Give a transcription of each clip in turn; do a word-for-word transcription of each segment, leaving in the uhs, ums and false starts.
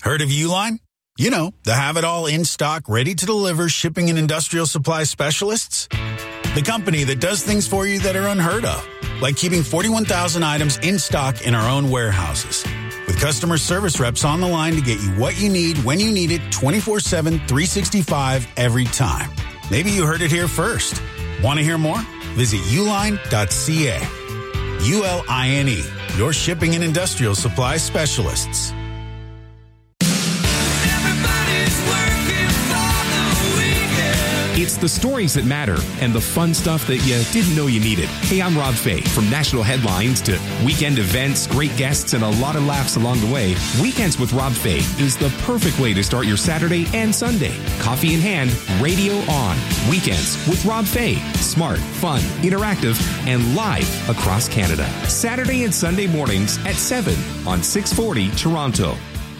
Heard of Uline? You know, the have-it-all in-stock, ready-to-deliver shipping and industrial supply specialists. The company that does things for you that are unheard of, like keeping forty-one thousand items in stock in our own warehouses. With customer service reps on the line to get you what you need when you need it twenty-four seven, three sixty-five every time. Maybe you heard it here first. Want to hear more? Visit uline dot c a. U L I N E, your shipping and industrial supply specialists. It's the stories that matter and the fun stuff that you didn't know you needed. Hey, I'm Rob Fay. From national headlines to weekend events, great guests, and a lot of laughs along the way, Weekends with Rob Fay is the perfect way to start your Saturday and Sunday. Coffee in hand, radio on. Weekends with Rob Fay. Smart, fun, interactive, and live across Canada. Saturday and Sunday mornings at seven on six forty Toronto.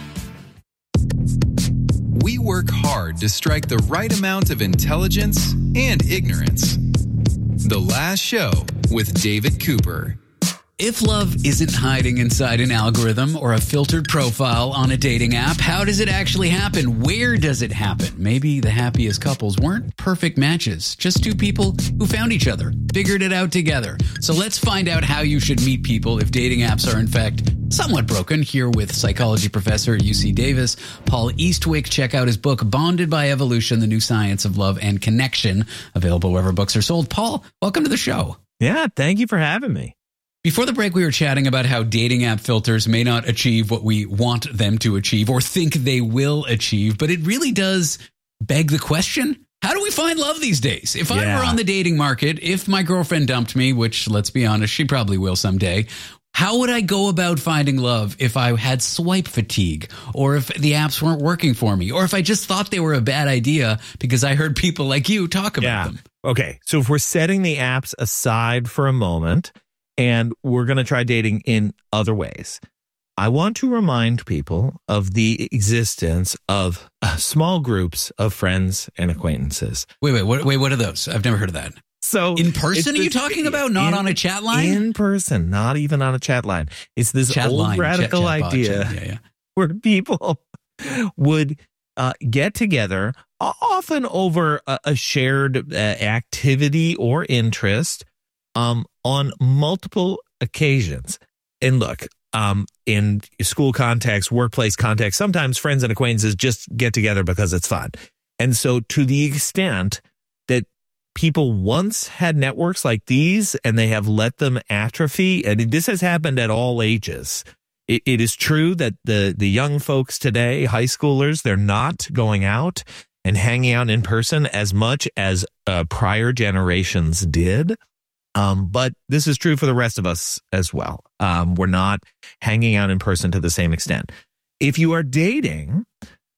We work hard to strike the right amount of intelligence and ignorance. The Last Show with David Cooper. If love isn't hiding inside an algorithm or a filtered profile on a dating app, how does it actually happen? Where does it happen? Maybe the happiest couples weren't perfect matches, just two people who found each other, figured it out together. So let's find out how you should meet people if dating apps are in fact somewhat broken. Here with psychology professor at U C Davis, Paul Eastwick. Check out his book, Bonded by Evolution, The New Science of Love and Connection, available wherever books are sold. Paul, welcome to the show. Yeah, thank you for having me. Before the break, we were chatting about how dating app filters may not achieve what we want them to achieve or think they will achieve, but it really does beg the question, how do we find love these days? If Yeah. I were on the dating market, if my girlfriend dumped me, which, let's be honest, she probably will someday, how would I go about finding love if I had swipe fatigue, or if the apps weren't working for me, or if I just thought they were a bad idea because I heard people like you talk about Yeah. them? Okay, so if we're setting the apps aside for a moment, and we're going to try dating in other ways, I want to remind people of the existence of uh, small groups of friends and acquaintances. Wait, wait, what, wait, what are those? I've never heard of that. So In person, it's are you this- talking about? Not in- on a chat line? In person, not even on a chat line. It's this Chat old line, radical chat- chat bot, idea chat- yeah, yeah. where people would uh, get together, o- often over a, a shared uh, activity or interest, um, on multiple occasions. And look, um, in school context, workplace context, sometimes friends and acquaintances just get together because it's fun. And so to the extent that people once had networks like these and they have let them atrophy, and this has happened at all ages. It, it is true that the, the young folks today, high schoolers, they're not going out and hanging out in person as much as uh, prior generations did. Um, but this is true for the rest of us as well. Um, we're not hanging out in person to the same extent. If you are dating,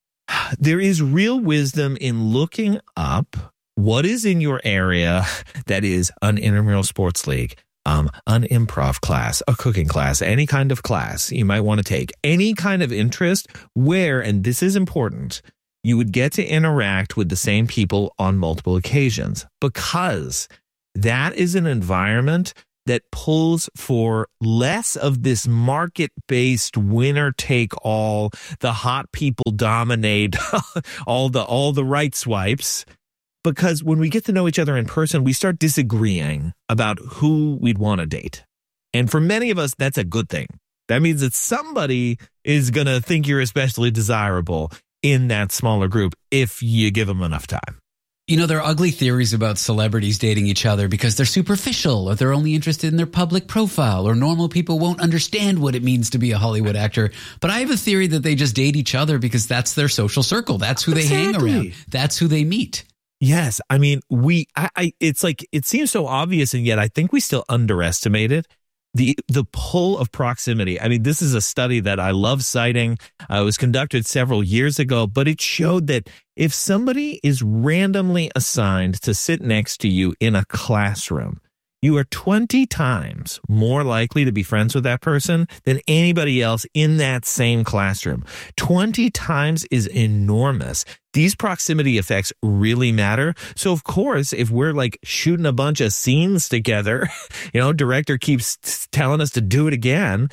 there is real wisdom in looking up what is in your area that is an intramural sports league, um, an improv class, a cooking class, any kind of class you might want to take, any kind of interest where, and this is important, you would get to interact with the same people on multiple occasions, because that is an environment that pulls for less of this market-based winner-take-all, the hot people dominate all the all the right swipes. Because when we get to know each other in person, we start disagreeing about who we'd want to date. And for many of us, that's a good thing. That means that somebody is going to think you're especially desirable in that smaller group if you give them enough time. You know, there are ugly theories about celebrities dating each other because they're superficial, or they're only interested in their public profile, or normal people won't understand what it means to be a Hollywood actor. But I have a theory that they just date each other because that's their social circle. That's who they hang Exactly. around. That's who they meet. Yes. I mean, we, I, I, it's like, it seems so obvious, and yet I think we still underestimate it. The, the pull of proximity. I mean, this is a study that I love citing. Uh, it was conducted several years ago, but it showed that if somebody is randomly assigned to sit next to you in a classroom, you are twenty times more likely to be friends with that person than anybody else in that same classroom. twenty times is enormous. These proximity effects really matter. So, of course, if we're like shooting a bunch of scenes together, you know, director keeps telling us to do it again,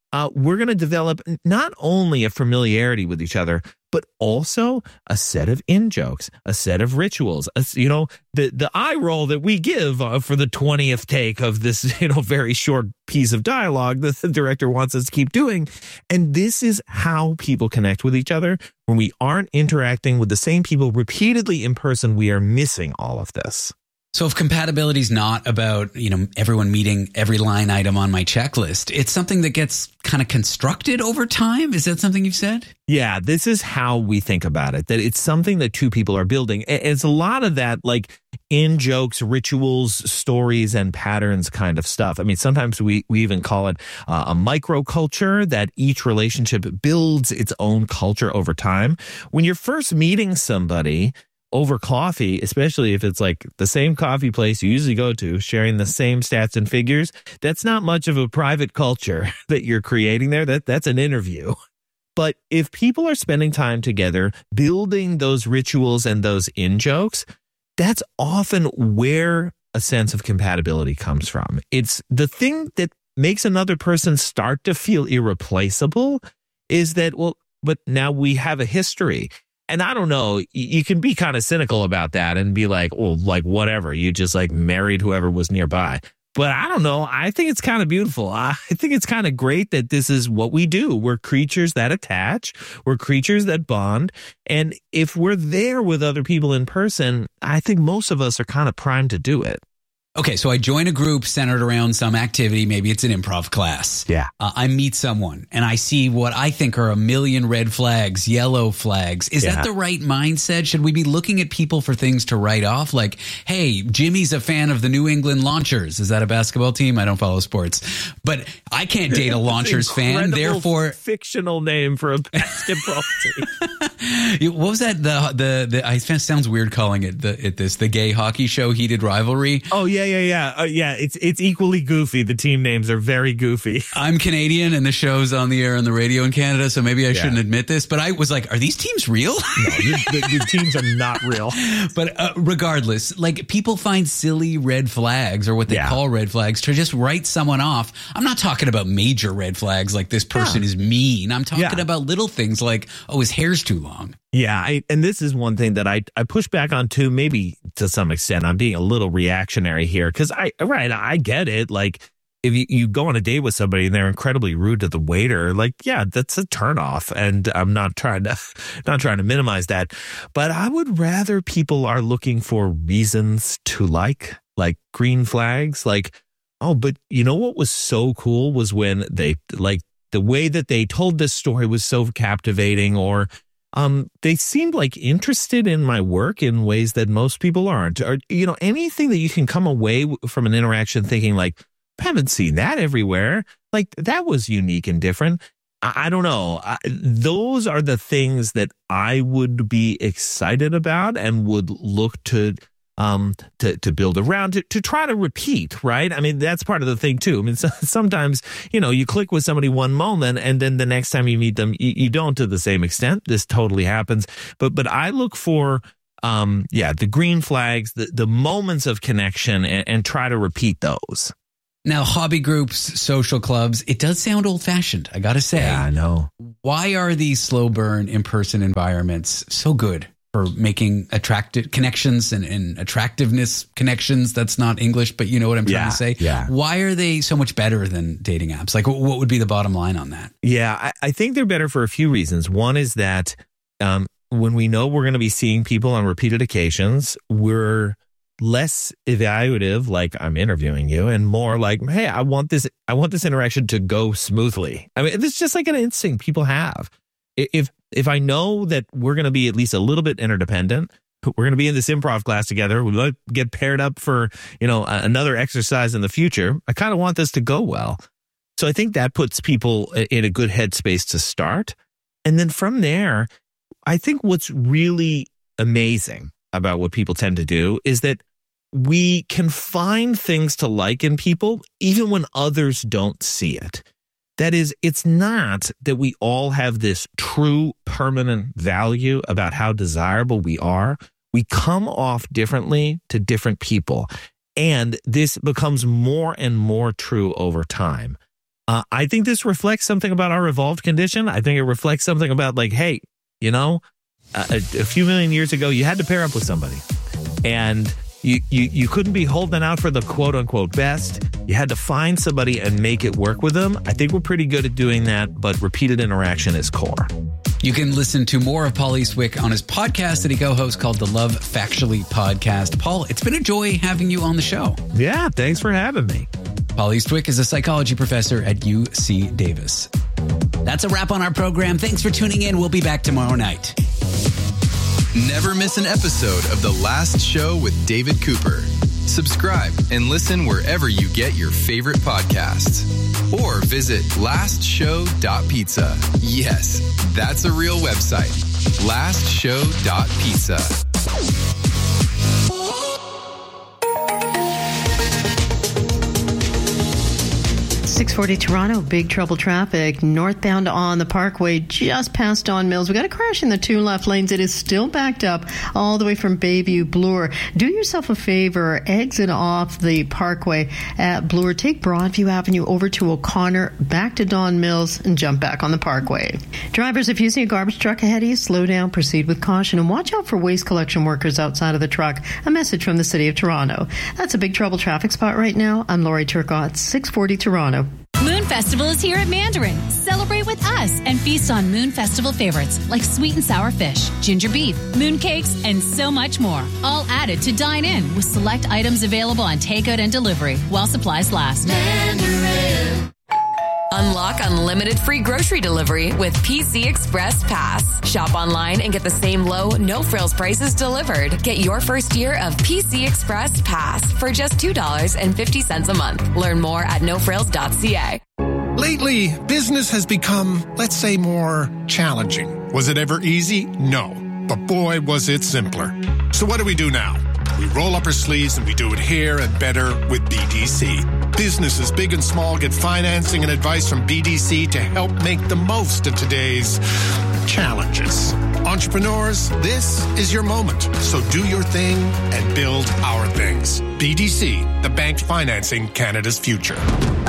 uh, we're going to develop not only a familiarity with each other, but also a set of in-jokes, a set of rituals. A, you know, the, the eye roll that we give uh, for the twentieth take of this, you know, very short piece of dialogue that the director wants us to keep doing. And this is how people connect with each other. When we aren't interacting with the same people repeatedly in person, we are missing all of this. So if compatibility is not about, you know, everyone meeting every line item on my checklist, it's something that gets kind of constructed over time. Is that something you've said? Yeah, this is how we think about it, that it's something that two people are building. It's a lot of that, like in jokes, rituals, stories, and patterns kind of stuff. I mean, sometimes we, we even call it uh, a microculture, that each relationship builds its own culture over time. When you're first meeting somebody over coffee, especially if it's like the same coffee place you usually go to, sharing the same stats and figures, that's not much of a private culture that you're creating there. That that's an interview. But if people are spending time together, building those rituals and those in-jokes, that's often where a sense of compatibility comes from. It's the thing that makes another person start to feel irreplaceable is that, well, but now we have a history. And I don't know, you can be kind of cynical about that and be like, well, like whatever, you just like married whoever was nearby. But I don't know. I think it's kind of beautiful. I think it's kind of great that this is what we do. We're creatures that attach. We're creatures that bond. And if we're there with other people in person, I think most of us are kind of primed to do it. Okay, so I join a group centered around some activity. Maybe it's an improv class. Yeah. Uh, I meet someone and I see what I think are a million red flags, yellow flags. Is Yeah. that the right mindset? Should we be looking at people for things to write off? Like, hey, Jimmy's a fan of the New England Launchers. Is that a basketball team? I don't follow sports. But I can't date a Launchers fan. Incredible Therefore, fictional name for a basketball team. what was that? The, the, the, I, it sounds weird calling it, the, it this, the gay hockey show, Heated Rivalry. Oh, yeah, yeah, yeah. Uh, yeah, it's it's equally goofy. The team names are very goofy. I'm Canadian and the show's on the air on the radio in Canada, so maybe I Yeah. shouldn't admit this, but I was like, are these teams real? No, your, the, your teams are not real. But uh, regardless, like people find silly red flags or what they Yeah. call red flags to just write someone off. I'm not talking about major red flags like this person Yeah. is mean. I'm talking Yeah. about little things like, oh, his hair's too long. Yeah, I, and this is one thing that I, I push back on too, maybe to some extent. I'm being a little reactionary here because I, right, I get it. Like if you, you go on a date with somebody and they're incredibly rude to the waiter, like, yeah, that's a turnoff. And I'm not trying to, not trying to minimize that. But I would rather people are looking for reasons to like, like green flags, like, oh, but you know what was so cool was when they, like, the way that they told this story was so captivating, or Um, they seemed like interested in my work in ways that most people aren't. Or, you know, anything that you can come away from an interaction thinking like, I haven't seen that everywhere. Like that was unique and different. I, I don't know. I, those are the things that I would be excited about and would look to um, to, to build around, to, to try to repeat, right? I mean, that's part of the thing too. I mean, so, sometimes, you know, you click with somebody one moment and then the next time you meet them, you, you don't to the same extent. This totally happens. But, but I look for, um, yeah, the green flags, the, the moments of connection and, and try to repeat those. Now, hobby groups, social clubs, it does sound old fashioned. I got to say, Yeah, I know. why are these slow burn in-person environments so good for making attractive connections and, and attractiveness connections? That's not English, but you know what I'm trying Yeah, to say. yeah. Why are they so much better than dating apps? Like, what would be the bottom line on that? Yeah, I, I think they're better for a few reasons. One is that um, when we know we're going to be seeing people on repeated occasions, we're less evaluative, like I'm interviewing you, and more like, hey, I want this, I want this interaction to go smoothly. I mean, it's just like an instinct people have. If if I know that we're going to be at least a little bit interdependent, we're going to be in this improv class together, we might get paired up for, you know, another exercise in the future, I kind of want this to go well. So I think that puts people in a good headspace to start. And then from there, I think what's really amazing about what people tend to do is that we can find things to like in people even when others don't see it. That is, it's not that we all have this true permanent value about how desirable we are. We come off differently to different people. And this becomes more and more true over time. Uh, I think this reflects something about our evolved condition. I think it reflects something about like, hey, you know, a, a few million years ago, you had to pair up with somebody. And you, you, you couldn't be holding out for the quote unquote best. You had to find somebody and make it work with them. I think we're pretty good at doing that, but repeated interaction is core. You can listen to more of Paul Eastwick on his podcast that he co-hosts called the Love Factually Podcast. Paul, it's been a joy having you on the show. Yeah, thanks for having me. Paul Eastwick is a psychology professor at U C Davis. That's a wrap on our program. Thanks for tuning in. We'll be back tomorrow night. Never miss an episode of The Last Show with David Cooper. Subscribe and listen wherever you get your favorite podcasts. Or visit last show dot pizza. Yes, that's a real website. last show dot pizza. six forty Toronto, big trouble traffic, northbound on the Parkway, just past Don Mills. We got a crash in the two left lanes. It is still backed up all the way from Bayview, Bloor. Do yourself a favor, exit off the Parkway at Bloor, take Broadview Avenue over to O'Connor, back to Don Mills, and jump back on the Parkway. Drivers, if you see a garbage truck ahead of you, slow down, proceed with caution, and watch out for waste collection workers outside of the truck. A message from the City of Toronto. That's a big trouble traffic spot right now. I'm Lori Turcott, six forty Toronto. Moon Festival is here at Mandarin. Celebrate with us and feast on Moon Festival favorites like sweet and sour fish, ginger beef, moon cakes, and so much more. All added to dine in with select items available on takeout and delivery while supplies last. Mandarin. Unlock unlimited free grocery delivery with P C Express Pass. Shop online and get the same low, no-frills prices delivered. Get your first year of P C Express Pass for just two dollars and fifty cents a month. Learn more at no frills dot c a. Lately, business has become, let's say, more challenging. Was it ever easy? No. But boy, was it simpler. So what do we do now? We roll up our sleeves and we do it here and better with B D C. Businesses big and small get financing and advice from B D C to help make the most of today's challenges. Entrepreneurs, this is your moment. So do your thing and build our things. B D C, the bank financing Canada's future.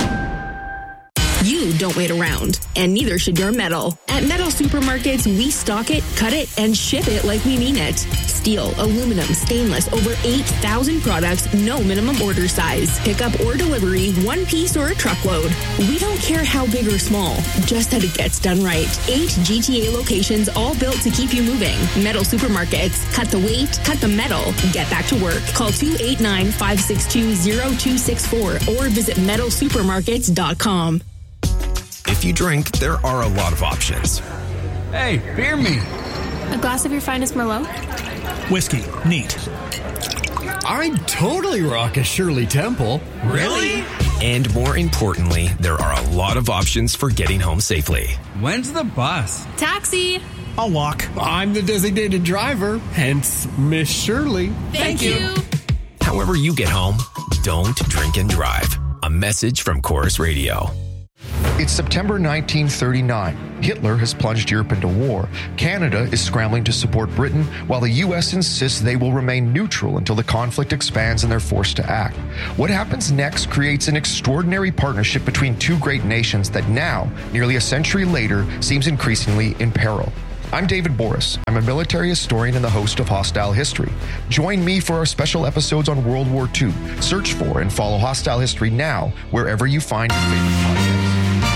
You don't wait around, and neither should your metal. At Metal Supermarkets, we stock it, cut it, and ship it like we mean it. Steel, aluminum, stainless, over eight thousand products, no minimum order size. Pickup or delivery, one piece or a truckload. We don't care how big or small, just that it gets done right. Eight G T A locations, all built to keep you moving. Metal Supermarkets. Cut the weight, cut the metal. Get back to work. Call two eight nine, five six two, zero two six four or visit metal supermarkets dot com. If you drink, there are a lot of options. Hey, beer me. A glass of your finest Merlot? Whiskey. Neat. I'd totally rock a Shirley Temple. Really? And more importantly, there are a lot of options for getting home safely. When's the bus? Taxi. I'll walk. I'm the designated driver, hence Miss Shirley. Thank, Thank you. you. However you get home, don't drink and drive. A message from Chorus Radio. It's September nineteen thirty-nine. Hitler has plunged Europe into war. Canada is scrambling to support Britain, while the U S insists they will remain neutral until the conflict expands and they're forced to act. What happens next creates an extraordinary partnership between two great nations that now, nearly a century later, seems increasingly in peril. I'm David Boris. I'm a military historian and the host of Hostile History. Join me for our special episodes on World War Two. Search for and follow Hostile History now, wherever you find your favorite podcasts.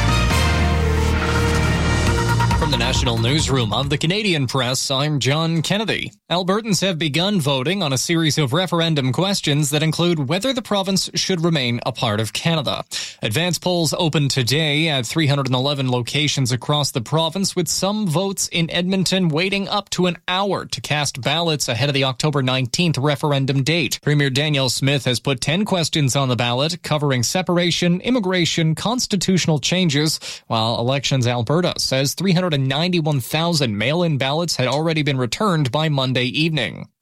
From the National Newsroom of the Canadian Press, I'm John Kennedy. Albertans have begun voting on a series of referendum questions that include whether the province should remain a part of Canada. Advance polls open today at three hundred eleven locations across the province, with some votes in Edmonton waiting up to an hour to cast ballots ahead of the October nineteenth referendum date. Premier Danielle Smith has put ten questions on the ballot covering separation, immigration, constitutional changes, while Elections Alberta says three hundred ninety-one thousand mail-in ballots had already been returned by Monday evening.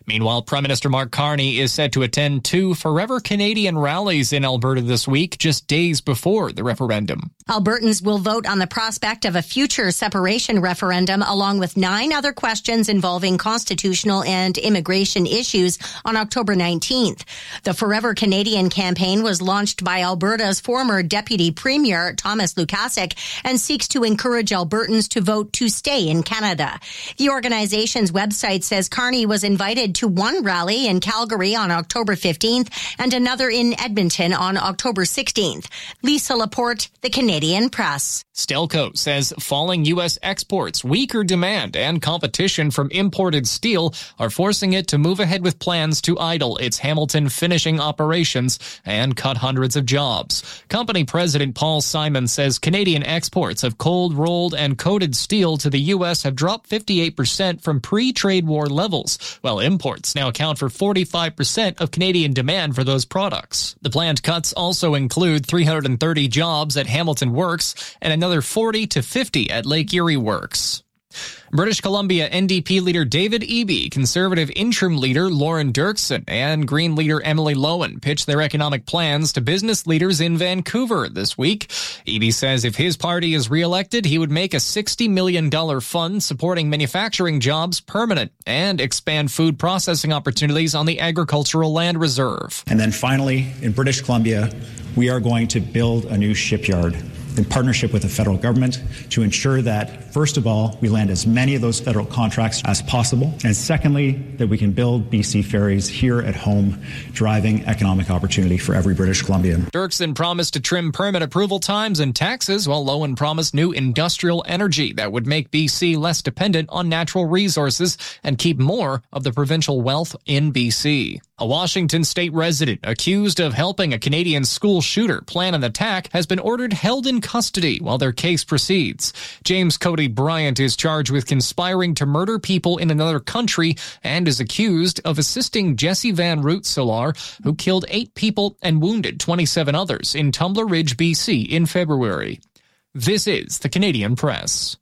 Meanwhile, Prime Minister Mark Carney is set to attend two Forever Canadian rallies in Alberta this week, just days before the referendum. Albertans will vote on the prospect of a future separation referendum, along with nine other questions involving constitutional and immigration issues on October nineteenth. The Forever Canadian campaign was launched by Alberta's former Deputy Premier, Thomas Lukasik, and seeks to encourage Albertans to vote to stay in Canada. The organization's website says Carney was invited to one rally in Calgary on October fifteenth and another in Edmonton on October sixteenth. Lisa Laporte, The Canadian Press. Stelco says falling U S exports, weaker demand, and competition from imported steel are forcing it to move ahead with plans to idle its Hamilton finishing operations and cut hundreds of jobs. Company President Paul Simon says Canadian exports of cold rolled and coated steel to the U S have dropped fifty-eight percent from pre-trade war levels, while imports now account for forty-five percent of Canadian demand for those products. The planned cuts also include three hundred thirty jobs at Hamilton Works and another forty to fifty at Lake Erie Works. British Columbia N D P leader David Eby, Conservative interim leader Lauren Dirksen, and Green leader Emily Lowen pitched their economic plans to business leaders in Vancouver this week. Eby says if his party is re-elected, he would make a sixty million dollars fund supporting manufacturing jobs permanent and expand food processing opportunities on the agricultural land reserve. And then finally, in British Columbia, we are going to build a new shipyard in partnership with the federal government to ensure that, first of all, we land as many of those federal contracts as possible, and secondly, that we can build B C ferries here at home, driving economic opportunity for every British Columbian. Dirksen promised to trim permit approval times and taxes, while Lowen promised new industrial energy that would make B C less dependent on natural resources and keep more of the provincial wealth in B C. A Washington state resident accused of helping a Canadian school shooter plan an attack has been ordered held in custody while their case proceeds. James Cody Bryant is charged with conspiring to murder people in another country and is accused of assisting Jesse Van Root-Solar, who killed eight people and wounded twenty-seven others in Tumbler Ridge, B C in February. This is the Canadian Press.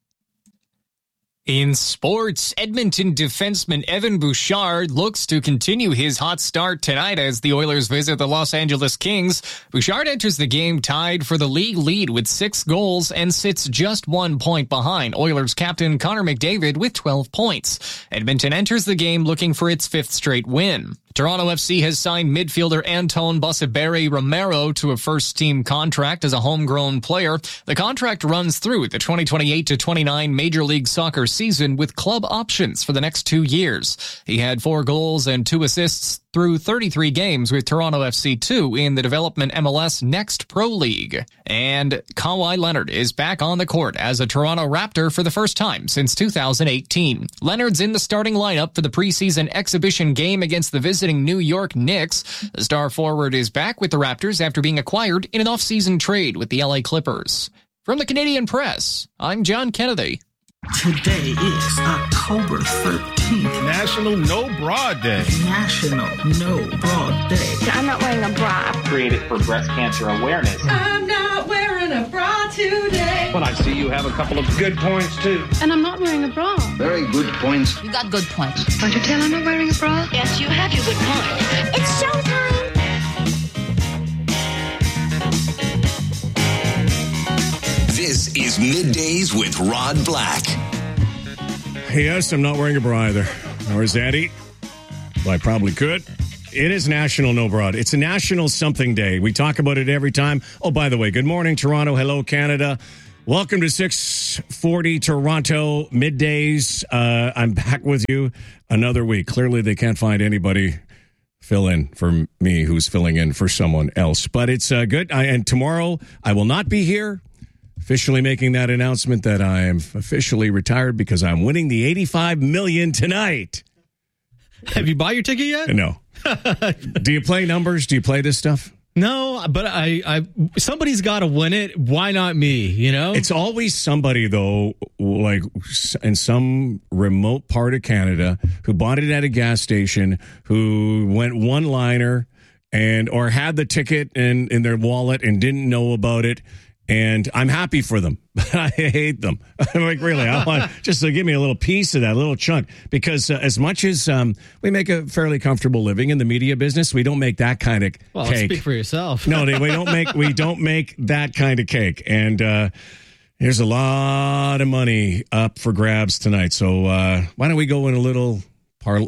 In sports, Edmonton defenseman Evan Bouchard looks to continue his hot start tonight as the Oilers visit the Los Angeles Kings. Bouchard enters the game tied for the league lead with six goals and sits just one point behind Oilers captain Connor McDavid with twelve points. Edmonton enters the game looking for its fifth straight win. Toronto F C has signed midfielder Anton Bossiberi Romero to a first-team contract as a homegrown player. The contract runs through the twenty twenty-eight to twenty-nine Major League Soccer season with club options for the next two years. He had four goals and two assists through thirty-three games with Toronto F C two in the Development M L S Next Pro League. And Kawhi Leonard is back on the court as a Toronto Raptor for the first time since two thousand eighteen. Leonard's in the starting lineup for the preseason exhibition game against the visiting New York Knicks. The star forward is back with the Raptors after being acquired in an off-season trade with the L A Clippers. From the Canadian Press, I'm John Kennedy. Today is October thirteenth. National No Bra Day. National No Bra Day. I'm not wearing a bra. Created for breast cancer awareness. I'm not wearing a bra today. Well, I see you have a couple of good points, too. And I'm not wearing a bra. Very good points. You got good points. Can't you tell I'm not wearing a bra? Yes, you have your good points. It's showtime. This is Middays with Rod Black. Yes, I'm not wearing a bra either. Or is Zaddy? Well, I probably could. It is National No Bra. It's a National Something Day. We talk about it every time. Oh, by the way, good morning, Toronto. Hello, Canada. Welcome to six forty Toronto Middays. Uh, I'm back with you another week. Clearly, they can't find anybody fill in for me who's filling in for someone else. But it's uh, good. I, and tomorrow, I will not be here. Officially making that announcement that I am officially retired because I'm winning the eighty-five million dollars tonight. Have you bought your ticket yet? No. Do you play numbers? Do you play this stuff? No, but I, I somebody's got to win it. Why not me? You know, it's always somebody though, like in some remote part of Canada, who bought it at a gas station, who went one liner and or had the ticket in in their wallet and didn't know about it. And I'm happy for them, but I hate them. I'm like, really, I want just to give me a little piece of that, a little chunk. Because uh, as much as um, we make a fairly comfortable living in the media business, we don't make that kind of well, cake. Speak for yourself. No, we don't make we don't make that kind of cake. And uh, there's a lot of money up for grabs tonight. So uh, why don't we go in a little parlay?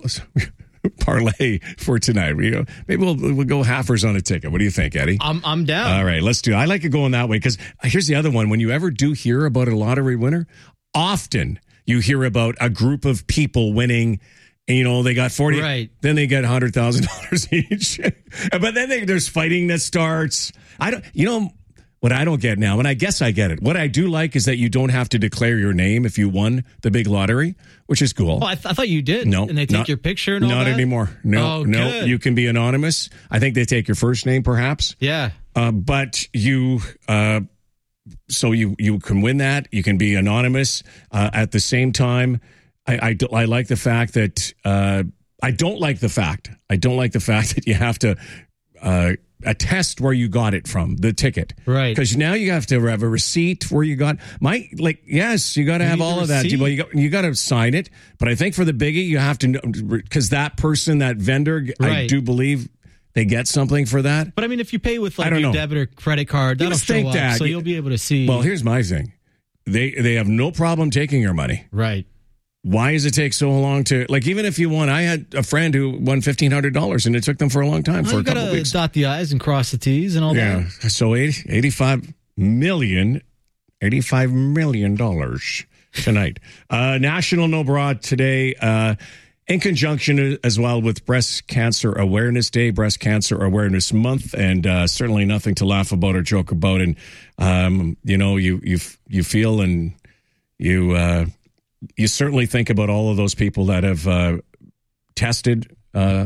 parlay for tonight. We, uh, maybe we'll we'll go halfers on a ticket. What do you think, Eddie? I'm I'm down. All right, let's do it. I like it going that way because here's the other one. When you ever do hear about a lottery winner, often you hear about a group of people winning. And, you know, they got forty. Right. Then they get one hundred thousand dollars each. But then they, there's fighting that starts. I don't. You know. What I don't get now, and I guess I get it. What I do like is that you don't have to declare your name if you won the big lottery, which is cool. Oh, I, th- I thought you did. No, and they take not, your picture and all not that? anymore. No, oh, no, good. You can be anonymous. I think they take your first name, perhaps. Yeah, uh, but you, uh, so you you can win that. You can be anonymous. Uh, at the same time, I, I I like the fact that uh, I don't like the fact I don't like the fact that you have to. Uh, attest where you got it from, the ticket. Right. Because now you have to have a receipt where you got my like yes, you got to have all of that. Well, you got you got to sign it, but I think for the biggie you have to know because that person, that vendor, right. I do believe they get something for that. But I mean, if you pay with like I don't your know. debit or credit card, You that'll just show think up, that. so you'll be able to see. Well, here's my thing: they they have no problem taking your money. Right. Why does it take so long to like? Even if you won, I had a friend who won fifteen hundred dollars, and it took them for a long time well, for you a couple gotta weeks. Dot the I's and cross the T's and all Yeah, that. so eighty, eighty-five million, eighty-five million dollars tonight. uh, National No Bra today, uh, in conjunction as well with Breast Cancer Awareness Day, Breast Cancer Awareness Month, and uh, certainly nothing to laugh about or joke about. And um, you know, you you you feel and you. Uh, You certainly think about all of those people that have uh, tested uh,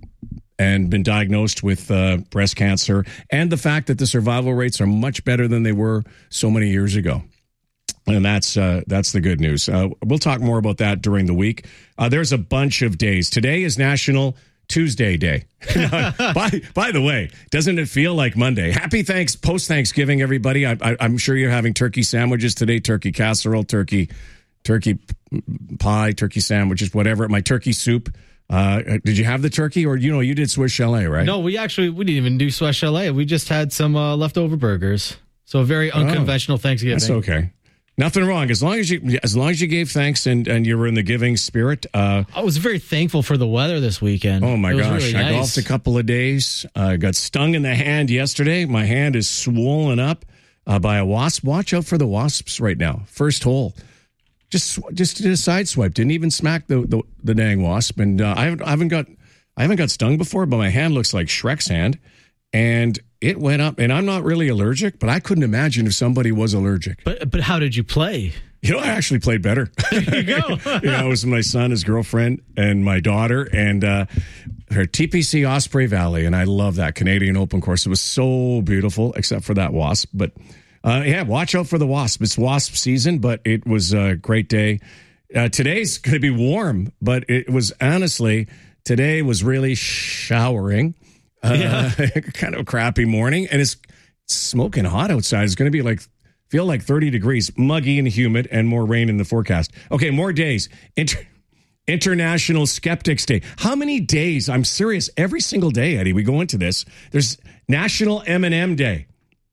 and been diagnosed with uh, breast cancer, and the fact that the survival rates are much better than they were so many years ago. And that's uh, that's the good news. Uh, we'll talk more about that during the week. Uh, there's a bunch of days. Today is National Tuesday Day. by by the way, doesn't it feel like Monday? Happy thanks post Thanksgiving, everybody. I, I, I'm sure you're having turkey sandwiches today, turkey casserole, turkey. Turkey pie, turkey sandwiches, whatever. My turkey soup. Uh, did you have the turkey, or you know you did Swiss chalet, right? No, we actually we didn't even do Swiss chalet. We just had some uh, leftover burgers. So a very unconventional oh, Thanksgiving. That's okay. Nothing wrong as long as you as long as you gave thanks and, and you were in the giving spirit. Uh, I was very thankful for the weather this weekend. Oh my it was gosh! really I nice. golfed a couple of days. I uh, got stung in the hand yesterday. My hand is swollen up uh, by a wasp. Watch out for the wasps right now. First hole. Just, just did a side swipe. Didn't even smack the the, the dang wasp. And uh, I haven't, I haven't got, I haven't got stung before. But my hand looks like Shrek's hand, and it went up. And I'm not really allergic, but I couldn't imagine if somebody was allergic. But, but how did you play? You know, I actually played better. There you go. You know, it was my son, his girlfriend, and my daughter, and uh, her T P C Osprey Valley, and I love that Canadian Open course. It was so beautiful, except for that wasp, but. Uh, yeah, watch out for the wasp. It's wasp season, but it was a great day. Uh, today's going to be warm, but it was honestly, today was really showering. Uh, yeah. Kind of a crappy morning, and it's smoking hot outside. It's going to be like, feel like thirty degrees, muggy and humid, and more rain in the forecast. Okay, more days. Inter- International Skeptics Day. How many days? I'm serious. Every single day, Eddie, we go into this. There's National M and M Day.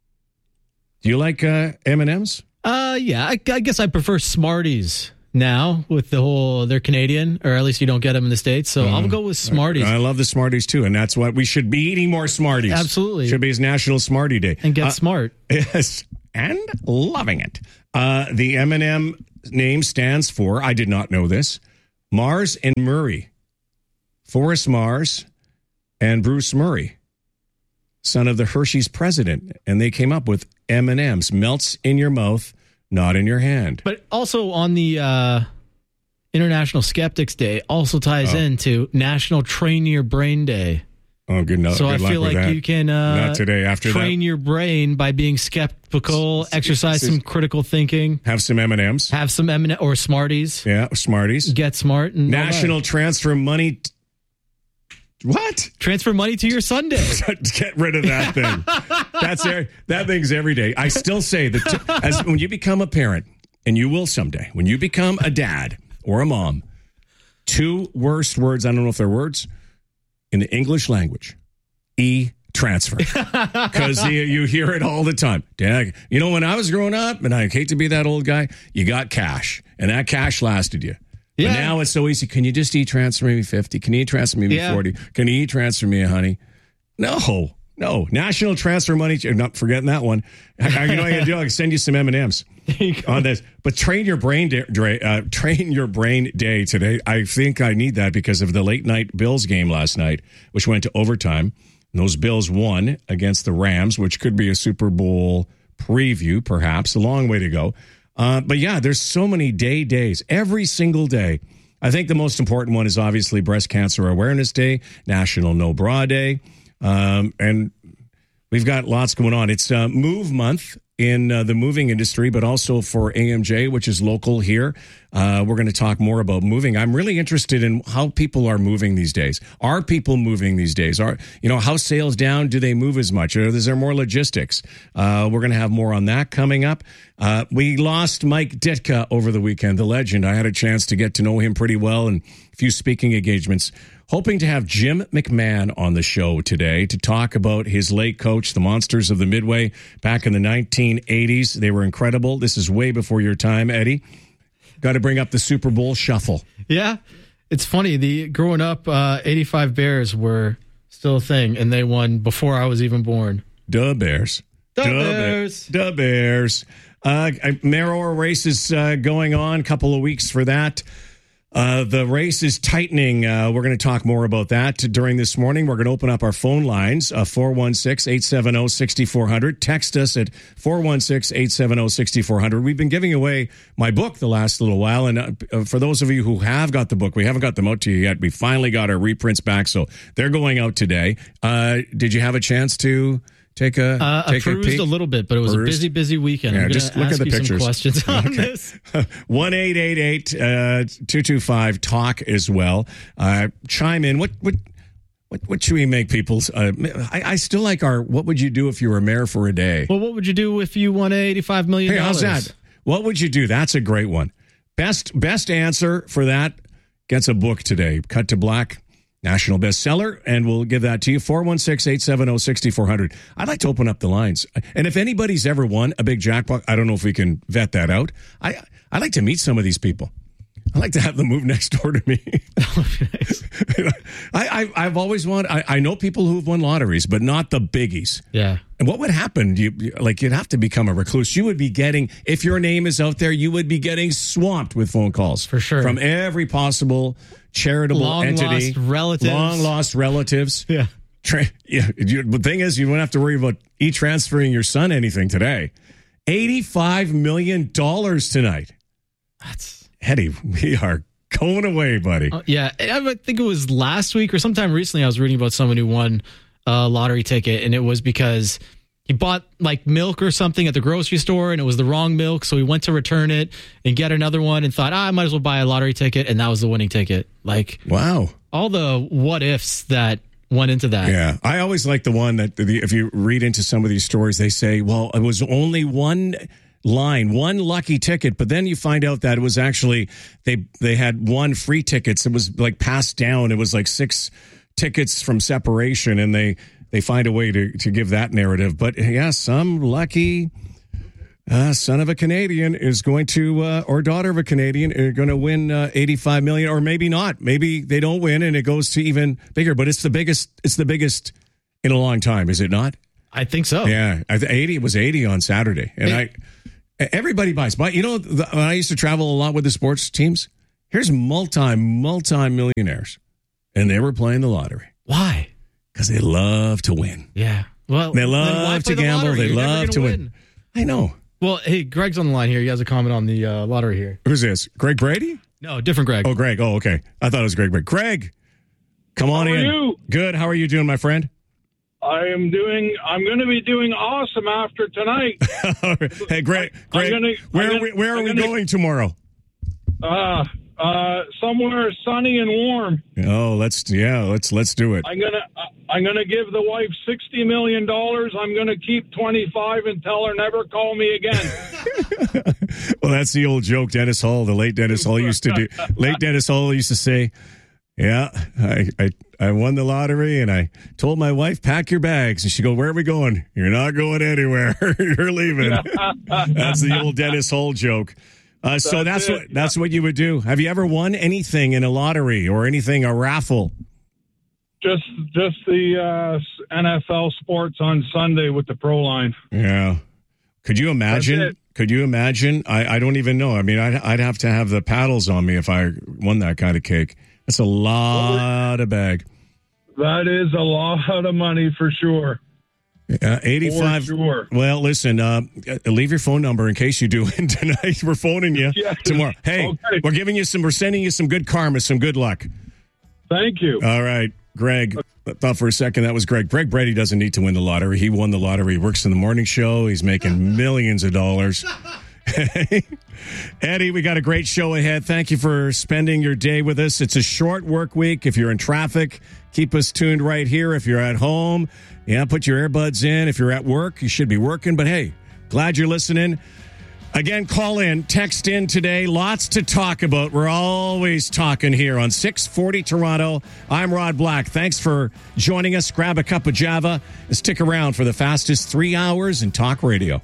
Do you like uh, M and M's? Uh, yeah, I, I guess I prefer Smarties now with the whole, they're Canadian, or at least you don't get them in the States. So mm. I'll go with Smarties. I love the Smarties too, and that's what we should be eating more Smarties. Absolutely. Should be his National Smartie Day. And get uh, smart. Yes, and loving it. Uh, the M and M name stands for, I did not know this, Mars and Murray. Forrest Mars and Bruce Murray, son of the Hershey's president, and they came up with M and M's. Melts in your mouth, not in your hand. But also on the uh, International Skeptics Day, also ties oh. into National Train Your Brain Day. Oh, good enough. So good I feel like that. you can uh, not today. After train that. your brain by being skeptical, exercise some critical thinking, have some M and M's, have some M and M or Smarties. Yeah, Smarties. Get smart and National Transfer Money. T- what? Transfer money to your Sunday. Get rid of that thing. That's there. That thing's every day. I still say that t- as when you become a parent, and you will someday, when you become a dad or a mom, two worst words, I don't know if they're words, in the English language, e-transfer. Because you, you hear it all the time. Dad, you know, when I was growing up, and I hate to be that old guy, you got cash, and that cash lasted you. Yeah. But now it's so easy. Can you just e-transfer me fifty? Can you transfer me Yeah. forty? Can you e-transfer me, honey? No, no. National transfer money. I'm not forgetting that one. I, I, you know what I can do? I can send you some M and M's on this. But train your brain, day, uh, train your brain day today. I think I need that because of the late night Bills game last night, which went to overtime. And those Bills won against the Rams, which could be a Super Bowl preview, perhaps. A long way to go. Uh, but yeah, there's so many day days every single day. I think the most important one is obviously Breast Cancer Awareness Day, National No Bra Day. Um, and we've got lots going on. It's uh, Move Month in uh, the moving industry, but also for A M J, which is local here. Uh, we're going to talk more about moving. I'm really interested in how people are moving these days. Are people moving these days? Are, you know, house sales down? Do they move as much? Or is there more logistics? Uh, we're going to have more on that coming up. Uh, we lost Mike Ditka over the weekend, the legend. I had a chance to get to know him pretty well and a few speaking engagements. Hoping to have Jim McMahon on the show today to talk about his late coach, the Monsters of the Midway, back in the nineteen eighties. They were incredible. This is way before your time, Eddie. Got to bring up the Super Bowl shuffle. Yeah, it's funny. The growing up, uh, eighty-five Bears were still a thing, and they won before I was even born. Duh Bears. Duh Duh Bears. Duh Bears. Uh, Mayoral race is uh, going on. Couple of weeks for that. Uh, the race is tightening. Uh, we're going to talk more about that during this morning. We're going to open up our phone lines, uh, four one six, eight seven zero, six four zero zero. Text us at four one six, eight seven zero, six four zero zero. We've been giving away my book the last little while. And uh, for those of you who have got the book, we haven't got them out to you yet. We finally got our reprints back, so they're going out today. Uh, did you have a chance to take a Uh, I take a perused peek? a little bit, but it was Perused? a busy, busy weekend. Yeah, I'm just gonna look at ask the you pictures. some questions on Okay. this. one eight eight eight two two five talk as well. Uh, chime in. What what what what should we make people's? Uh, I, I still like our. What would you do if you were mayor for a day? Well, what would you do if you won eighty-five million Hey, dollars? how's that? What would you do? That's a great one. Best best answer for that gets a book today. Cut to Black. National bestseller, and we'll give that to you. four one six, eight seven zero, six four zero zero. I'd like to open up the lines. And if anybody's ever won a big jackpot, I don't know if we can vet that out. I, I'd like to meet some of these people. I'd like to have them move next door to me. I, I, I've always wanted, I, I know people who've won lotteries, but not the biggies. Yeah. And what would happen? You, you- like, you'd have to become a recluse. You would be getting, if your name is out there, you would be getting swamped with phone calls. For sure. From every possible charitable Long entity. lost relatives. Long lost relatives. Yeah. Tra- yeah. You, the thing is, you won't have to worry about e-transferring your son anything today. eighty-five million dollars tonight. That's Eddie, we are going away, buddy. Uh, yeah, I think it was last week or sometime recently I was reading about someone who won a lottery ticket, and it was because he bought like milk or something at the grocery store, and it was the wrong milk, so he went to return it and get another one and thought, ah, I might as well buy a lottery ticket, and that was the winning ticket. Like, wow. All the what ifs that went into that. Yeah, I always like the one that the, if you read into some of these stories, they say, well, it was only one line, one lucky ticket, but then you find out that it was actually they they had one free tickets. It was like passed down. It was like six tickets from separation, and they they find a way to to give that narrative. But yeah, some lucky uh, son of a Canadian is going to, uh, or daughter of a Canadian, are going to win uh, eighty-five million, or maybe not. Maybe they don't win, and it goes to even bigger. But it's the biggest. It's the biggest in a long time, is it not? I think so. Yeah, I th- eighty. It was eighty on Saturday, and I. Everybody buys. But you know, the, when I used to travel a lot with the sports teams, here's multi multi millionaires, and they were playing the lottery. Why? Because they love to win. Yeah. Well, they then why love play to the gamble. lottery? They You're never love gonna to win. win. I know. Well, hey, Greg's on the line here. He has a comment on the uh, lottery here. Who's this? Greg Brady? No, different Greg. Oh, Greg. Oh, okay. I thought it was Greg Brady. Greg, come on How are in. you? Good. How are you doing, my friend? I am doing. I'm going to be doing awesome after tonight. Hey, Greg. Greg, I'm gonna, where I'm are we, gonna, where are I'm we gonna, going tomorrow? Uh, Uh, somewhere sunny and warm. Oh, let's yeah, let's let's do it. I'm gonna I'm gonna give the wife sixty million dollars. I'm gonna keep twenty-five and tell her never call me again. Well, that's the old joke Dennis Hall, the late Dennis Hall used to do. Late Dennis Hall used to say, "Yeah, I, I I won the lottery, and I told my wife, pack your bags." And she go, "Where are we going?" "You're not going anywhere. You're leaving." That's the old Dennis Hall joke. Uh, so that's, that's what that's what you would do. Have you ever won anything in a lottery or anything, a raffle? Just just the uh, N F L sports on Sunday with the Pro Line. Yeah. Could you imagine? Could you imagine? I, I don't even know. I mean, I'd, I'd have to have the paddles on me if I won that kind of cake. That's a lot of bag. That is a lot of money for sure. Uh, eighty-five. For sure. Well, listen, uh, leave your phone number in case you do win tonight. We're phoning you yes. tomorrow. Hey, okay. we're giving you some, we're sending you some good karma, some good luck. Thank you. All right, Greg. I thought for a second that was Greg. Greg Brady doesn't need to win the lottery. He won the lottery. He works in the morning show. He's making millions of dollars. Eddie, we got a great show ahead. Thank you for spending your day with us. It's a short work week. If you're in traffic, keep us tuned right here. If you're at home, yeah, put your earbuds in. If you're at work, you should be working. But hey, glad you're listening. Again, call in, text in today. Lots to talk about. We're always talking here on six forty Toronto. I'm Rod Black. Thanks for joining us. Grab a cup of Java and stick around for the fastest three hours in talk radio.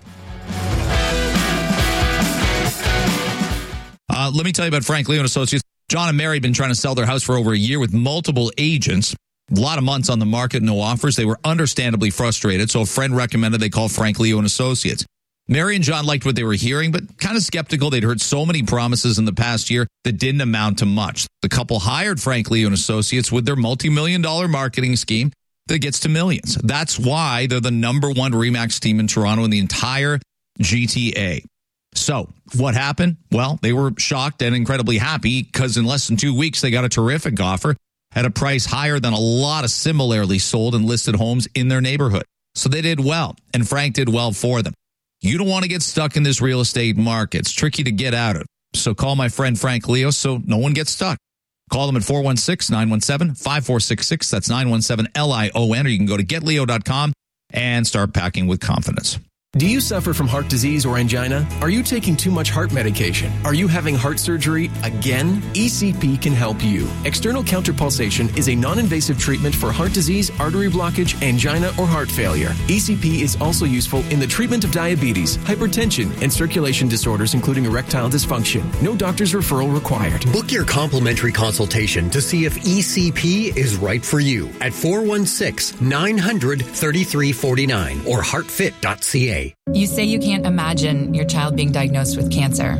Uh, let me tell you about Frank Leo and Associates. John and Mary have been trying to sell their house for over a year with multiple agents. A lot of months on the market, no offers. They were understandably frustrated, so a friend recommended they call Frank Leo and Associates. Mary and John liked what they were hearing, but kind of skeptical. They'd heard so many promises in the past year that didn't amount to much. The couple hired Frank Leo and Associates with their multi-million dollar marketing scheme that gets to millions. That's why they're the number one RE/MAX team in Toronto in the entire G T A. So what happened? Well, they were shocked and incredibly happy because in less than two weeks, they got a terrific offer at a price higher than a lot of similarly sold and listed homes in their neighborhood. So they did well, and Frank did well for them. You don't want to get stuck in this real estate market. It's tricky to get out of. So call my friend Frank Leo so no one gets stuck. Call them at four one six, nine one seven, five four six six. That's nine one seven L I O N, or you can go to get leo dot com and start packing with confidence. Do you suffer from heart disease or angina? Are you taking too much heart medication? Are you having heart surgery again? E C P can help you. External counterpulsation is a non-invasive treatment for heart disease, artery blockage, angina, or heart failure. E C P is also useful in the treatment of diabetes, hypertension, and circulation disorders, including erectile dysfunction. No doctor's referral required. Book your complimentary consultation to see if E C P is right for you at four one six, nine hundred, thirty-three forty-nine or heartfit dot c a. You say you can't imagine your child being diagnosed with cancer,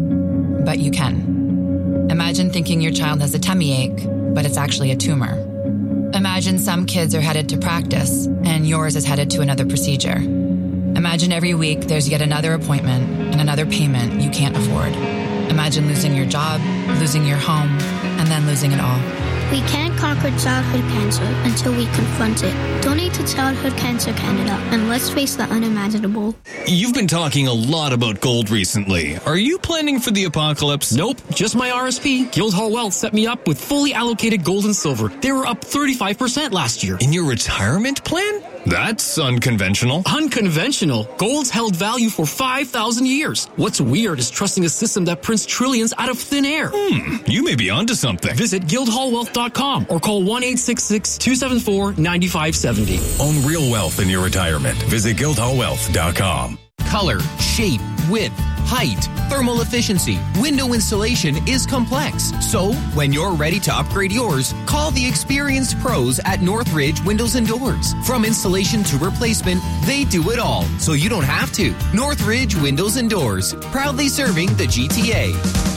but you can. Imagine thinking your child has a tummy ache, but it's actually a tumor. Imagine some kids are headed to practice, and yours is headed to another procedure. Imagine every week there's yet another appointment and another payment you can't afford. Imagine losing your job, losing your home, and then losing it all. We can't conquer childhood cancer until we confront it. Donate to Childhood Cancer Canada, and let's face the unimaginable. You've been talking a lot about gold recently. Are you planning for the apocalypse? Nope, just my R S P. Guildhall Wealth set me up with fully allocated gold and silver. They were up thirty-five percent last year. In your retirement plan? That's unconventional. Unconventional? Gold's held value for five thousand years. What's weird is trusting a system that prints trillions out of thin air. Hmm, you may be onto something. Visit guildhall wealth dot com or call one eight six six, two seven four, nine five seven zero. Own real wealth in your retirement. Visit guildhall wealth dot com. Color, shape, width, height, thermal efficiency, window installation is complex. So, when you're ready to upgrade yours, call the experienced pros at Northridge Windows and Doors. From installation to replacement, they do it all, so you don't have to. Northridge Windows and Doors, proudly serving the G T A.